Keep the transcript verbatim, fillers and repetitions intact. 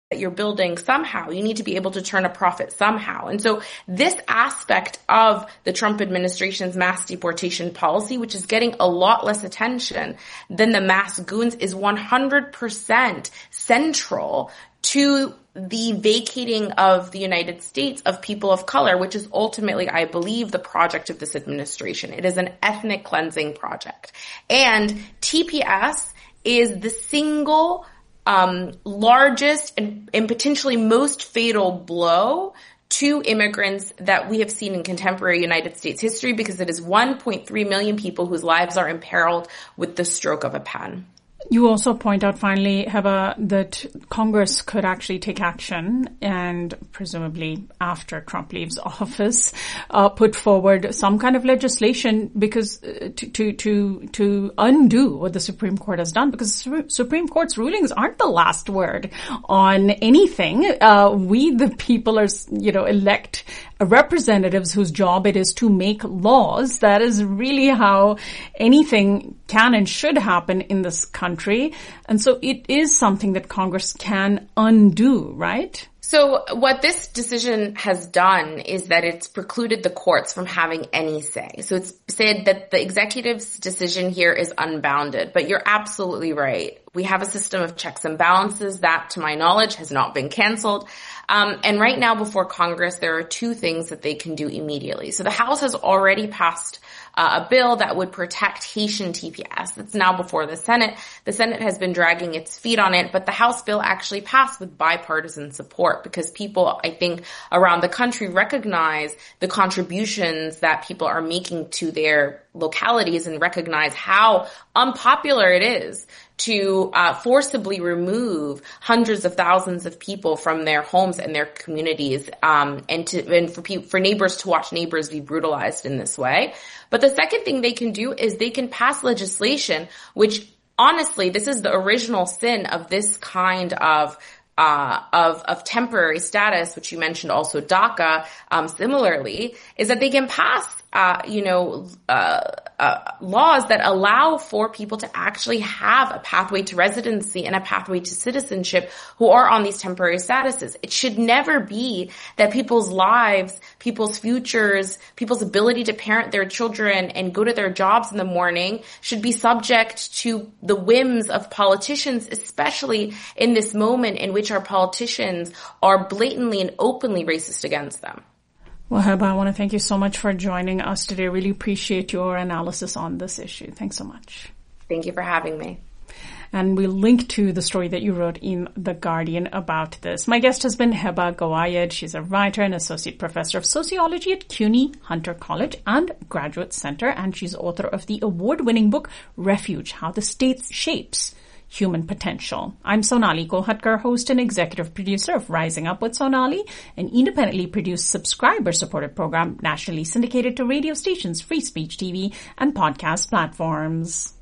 that you're building somehow. You need to be able to turn a profit somehow. And so this aspect of the Trump administration's mass deportation policy, which is getting a lot less attention than the mass goons, is one hundred percent central to the vacating of the United States of people of color, which is ultimately, I believe, the project of this administration. It is an ethnic cleansing project. And T P S is the single Um, largest and, and potentially most fatal blow to immigrants that we have seen in contemporary United States history, because it is one point three million people whose lives are imperiled with the stroke of a pen. You also point out, finally, Heba, that Congress could actually take action and presumably after Trump leaves office, uh, put forward some kind of legislation because uh, to, to, to, to undo what the Supreme Court has done, because the Supreme Court's rulings aren't the last word on anything. Uh, we, the people, are, you know, elect representatives whose job it is to make laws. That is really how anything can and should happen in this country. And so it is something that Congress can undo, right? So what this decision has done is that it's precluded the courts from having any say. So it's said that the executive's decision here is unbounded, but you're absolutely right. We have a system of checks and balances that, to my knowledge, has not been canceled. Um, and right now before Congress, there are two things that they can do immediately. So the House has already passed uh, a bill that would protect Haitian T P S. That's now before the Senate. The Senate has been dragging its feet on it, but the House bill actually passed with bipartisan support because people, I think, around the country recognize the contributions that people are making to their localities and recognize how unpopular it is to uh, forcibly remove hundreds of thousands of people from their homes and their communities, um, and to and for people, for neighbors to watch neighbors be brutalized in this way. But the second thing they can do is they can pass legislation, which honestly, this is the original sin of this kind of Uh, of, of temporary status, which you mentioned also DACA, um, similarly, is that they can pass, uh, you know, uh, uh, laws that allow for people to actually have a pathway to residency and a pathway to citizenship who are on these temporary statuses. It should never be that people's lives, people's futures, people's ability to parent their children and go to their jobs in the morning should be subject to the whims of politicians, especially in this moment in which our politicians are blatantly and openly racist against them. Well, Heba, I want to thank you so much for joining us today. Really appreciate your analysis on this issue. Thanks so much. Thank you for having me. And we'll link to the story that you wrote in The Guardian about this. My guest has been Heba Gawayed. She's a writer and associate professor of sociology at CUNY Hunter College and Graduate Center, and she's author of the award-winning book Refuge: How the State Shapes Human Potential. I'm Sonali Kolhatkar, host and executive producer of Rising Up with Sonali, an independently produced subscriber-supported program nationally syndicated to radio stations, free speech T V, and podcast platforms.